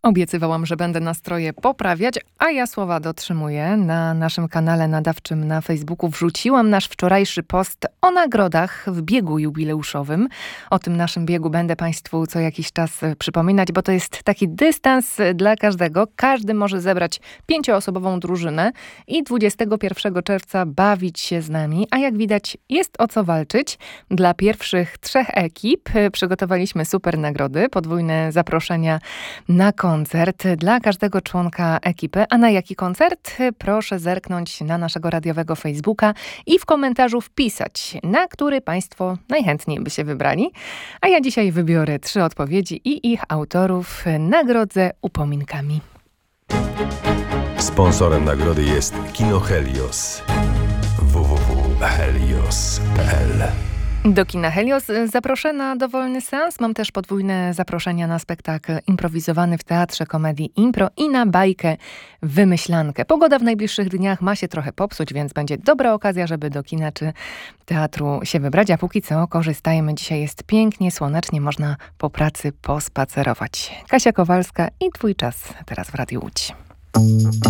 Obiecywałam, że będę nastroje poprawiać, a ja słowa dotrzymuję. Na naszym kanale nadawczym na Facebooku wrzuciłam nasz wczorajszy post o nagrodach w biegu jubileuszowym. O tym naszym biegu będę Państwu co jakiś czas przypominać, bo to jest taki dystans dla każdego. Każdy może zebrać 5-osobową drużynę i 21 czerwca bawić się z nami. A jak widać, jest o co walczyć. Dla pierwszych 3 ekip przygotowaliśmy super nagrody, podwójne zaproszenia na koncert dla każdego członka ekipy. A na jaki koncert? Proszę zerknąć na naszego radiowego Facebooka i w komentarzu wpisać, na który Państwo najchętniej by się wybrali. A ja dzisiaj wybiorę 3 odpowiedzi i ich autorów nagrodzę upominkami. Sponsorem nagrody jest Kino Helios. www.helios.pl. Do kina Helios zaproszę na dowolny seans. Mam też podwójne zaproszenia na spektakl improwizowany w Teatrze Komedii Impro i na bajkę Wymyślankę. Pogoda w najbliższych dniach ma się trochę popsuć, więc będzie dobra okazja, żeby do kina czy teatru się wybrać. A póki co korzystajmy. Dzisiaj jest pięknie, słonecznie. Można po pracy pospacerować. Kasia Kowalska i Twój czas teraz w Radiu Łódź.